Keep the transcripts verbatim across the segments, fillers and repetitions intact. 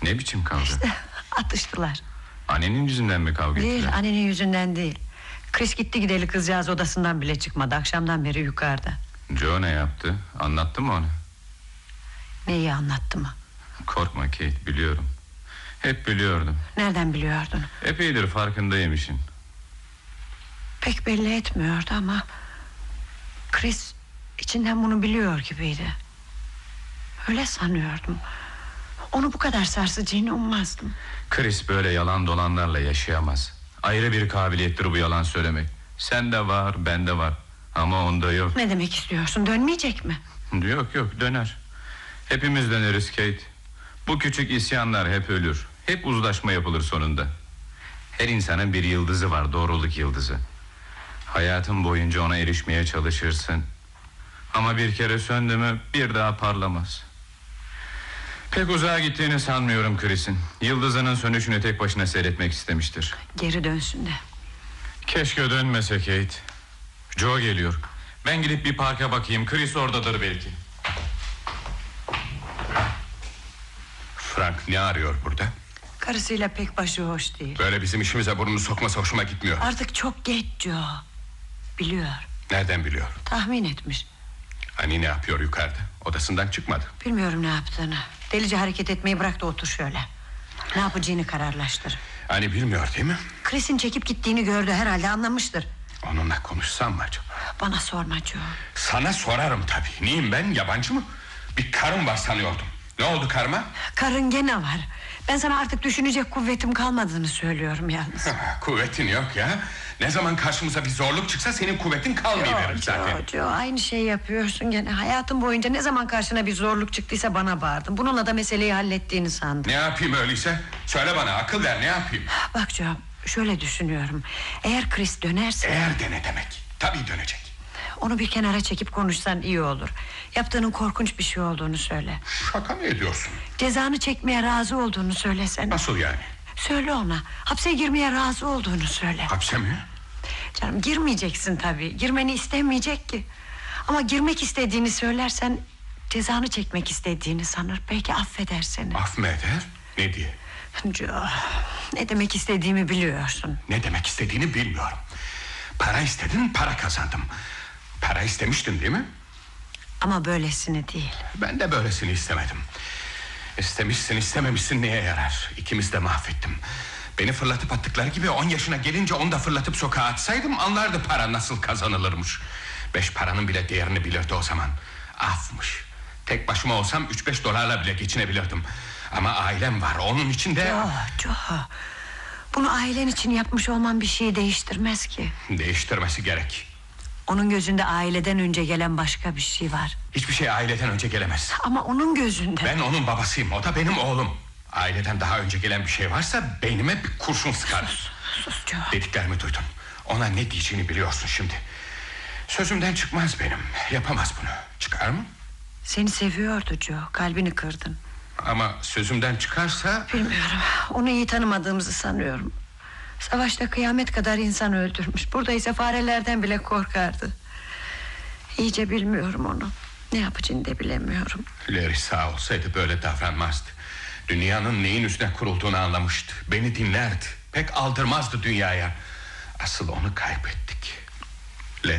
Ne biçim kavga? İşte atıştılar. Annenin yüzünden mi kavga ettiler? Değil, annenin yüzünden değil. Chris gitti gideli kızcağız odasından bile çıkmadı. Akşamdan beri yukarıda. Joe ne yaptı? Anlattı mı onu? Neyi anlattı mı? Korkma Kate, biliyorum. Hep biliyordum. Nereden biliyordun? Epeydir farkındayım işin. Pek belli etmiyordu ama Chris içinden bunu biliyor gibiydi. Öyle sanıyordum. Onu bu kadar sarsacağını ummazdım. Chris böyle yalan dolanlarla yaşayamaz. Ayrı bir kabiliyettir bu yalan söylemek. Sende var, bende var. Ama onda yok. Ne demek istiyorsun, dönmeyecek mi? Yok yok, döner. Hepimiz döneriz Kate. Bu küçük isyanlar hep ölür. Hep uzlaşma yapılır sonunda. Her insanın bir yıldızı var, doğruluk yıldızı. Hayatın boyunca ona erişmeye çalışırsın. Ama bir kere söndü mü bir daha parlamaz. Pek uzağa gittiğini sanmıyorum Chris'in. Yıldızının sönüşünü tek başına seyretmek istemiştir. Geri dönsün de. Keşke dönmese Kate. Joe geliyor. Ben gidip bir parka bakayım. Chris oradadır belki. Frank ne arıyor burada? Karısıyla pek başı hoş değil. Böyle bizim işimize burnunu sokması hoşuma gitmiyor. Artık çok geç Joe. Biliyor. Nereden biliyor? Tahmin etmiş. Hani ne yapıyor yukarıda? Odasından çıkmadı. Bilmiyorum ne yaptığını. Delice hareket etmeyi bırak da otur şöyle. Ne yapacağını kararlaştır. Hani bilmiyor değil mi? Chris'in çekip gittiğini gördü, herhalde anlamıştır. Onunla konuşsam mı acaba? Bana sorma Joe. Sana sorarım tabii. Neyim ben, yabancı mı? Bir karım var sanıyordum. Ne oldu karıma? Karın gene var. Ben sana artık düşünecek kuvvetim kalmadığını söylüyorum yalnız. Kuvvetin yok ya. Ne zaman karşımıza bir zorluk çıksa senin kuvvetin kalmayıverir zaten. Joe, Joe, aynı şeyi yapıyorsun gene. Hayatım boyunca ne zaman karşına bir zorluk çıktıysa bana bağırdın. Bununla da meseleyi hallettiğini sandım. Ne yapayım öyleyse? Söyle bana, akıl ver, ne yapayım? Bak Joe, şöyle düşünüyorum. Eğer Chris dönerse... Eğer de ne demek? Tabii dönecek. Onu bir kenara çekip konuşsan iyi olur. Yaptığının korkunç bir şey olduğunu söyle. Şaka mı ediyorsun? Cezanı çekmeye razı olduğunu söylesene. Nasıl yani? Söyle ona, hapse girmeye razı olduğunu söyle. Hapse mi? Canım, girmeyeceksin tabii. Girmeni istemeyecek ki. Ama girmek istediğini söylersen cezanı çekmek istediğini sanır. Belki affeder seni. Af mı eder? Ne diye? Joe, ne demek istediğimi biliyorsun. Ne demek istediğini bilmiyorum. Para istedin, para kazandım. Para istemiştin değil mi? Ama böylesini değil. Ben de böylesini istemedim. İstemişsin istememişsin neye yarar? İkimiz de mahvettim. Beni fırlatıp attıkları gibi on yaşına gelince onu da fırlatıp sokağa atsaydım anlardı para nasıl kazanılırmış. Beş paranın bile değerini bilirdi o zaman. Afmış. Tek başıma olsam üç beş dolarla bile geçinebilirdim. Ama ailem var, onun için de... Joe, Joe, bunu ailen için yapmış olman bir şeyi değiştirmez ki. Değiştirmesi gerek. Onun gözünde aileden önce gelen başka bir şey var. Hiçbir şey aileden önce gelemez. Ama onun gözünde... Ben onun babasıyım, o da benim oğlum. Aileden daha önce gelen bir şey varsa beynime bir kurşun sıkar. Sus, sus Joe. Dediklerimi duydun. Ona ne diyeceğini biliyorsun şimdi. Sözümden çıkmaz benim. Yapamaz bunu. Çıkar mı? Seni seviyordu Joe. Kalbini kırdın. Ama sözümden çıkarsa... Bilmiyorum. Onu iyi tanımadığımızı sanıyorum. Savaşta kıyamet kadar insan öldürmüş. Burada ise farelerden bile korkardı. İyice bilmiyorum onu. Ne yapacağını da bilemiyorum. Larry sağ olsaydı böyle davranmazdı. Dünyanın neyin üstüne kurulduğunu anlamıştı. Beni dinlerdi. Pek aldırmazdı dünyaya. Asıl onu kaybettik. Larry.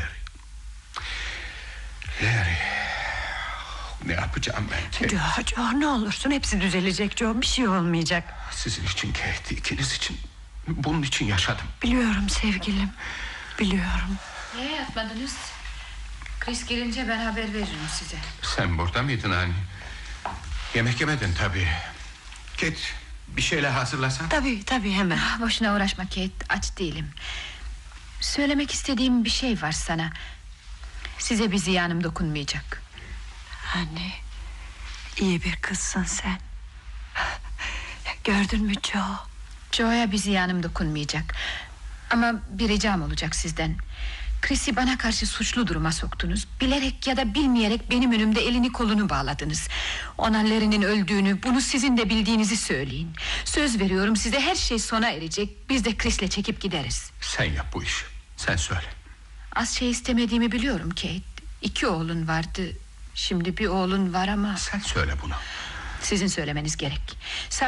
Larry. Ne yapacağım ben? Joe, Joe, ne olursun hepsi düzelecek Joe. Bir şey olmayacak. Sizin için Kate, ikiniz için. Bunun için yaşadım. Biliyorum sevgilim. Biliyorum. Niye yatmadınız? Chris gelince ben haber veririm size. Sen burada mıydın anne? Yemek yemedin tabii. Kate, bir şeyler hazırlasan. Tabii tabii hemen. Ah, boşuna uğraşma Kate, aç değilim. Söylemek istediğim bir şey var sana. Size bir ziyanım dokunmayacak. Anne, iyi bir kızsın sen. Gördün mü Joe? Joe'ya bir ziyanım dokunmayacak. Ama bir ricam olacak sizden. Chris'i bana karşı suçlu duruma soktunuz. Bilerek ya da bilmeyerek benim önümde elini kolunu bağladınız. Ona Larry'nin öldüğünü, bunu sizin de bildiğinizi söyleyin. Söz veriyorum size, her şey sona erecek. Biz de Chris'le çekip gideriz. Sen yap bu işi. Sen söyle. Az şey istemediğimi biliyorum Kate. İki oğlun vardı. Şimdi bir oğlun var ama... Sen söyle bunu. Sizin söylemeniz gerek.